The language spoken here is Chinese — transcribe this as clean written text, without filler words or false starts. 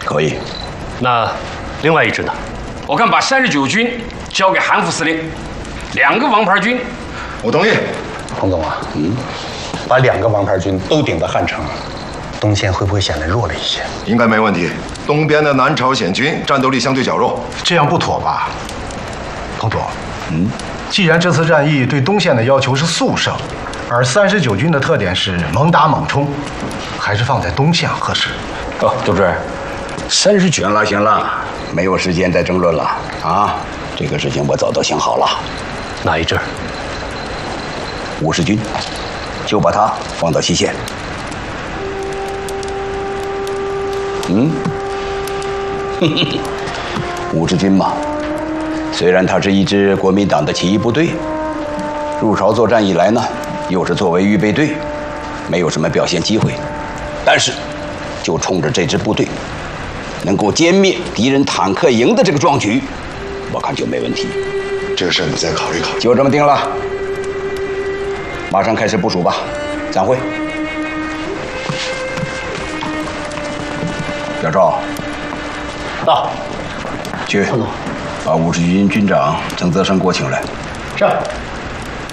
可以。 那另外一支呢？ 我看把39军交给韩副司令，2个王牌军。 我同意。 彭总啊，把2个王牌军都顶到汉城，东线会不会显得弱了一些？ 应该没问题。东边的南朝鲜军战斗力相对较弱， 这样不妥吧？彭总，既然这次战役对东线的要求是速胜，而39军的特点是猛打猛冲，还是放在东线合适。 哦，杜志，39行了行了，没有时间再争论了啊！这个事情我早都想好了。 哪一支 ？50军，就把它放到西线。50军嘛，虽然它是一支国民党的起义部队，入朝作战以来呢，又是作为预备队，没有什么表现机会，但是就冲着这支部队能够歼灭敌人坦克营的这个壮举，我看就没问题。 这个事你再考虑考虑。 就这么定了，马上开始部署吧。散会。小赵， 到。 去，把50军军长曾泽生给我请来。 是。